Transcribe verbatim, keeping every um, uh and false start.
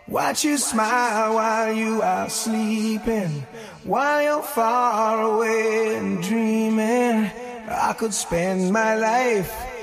Watch you smile while you are sleeping, while you're far away and dreaming. I could spend my life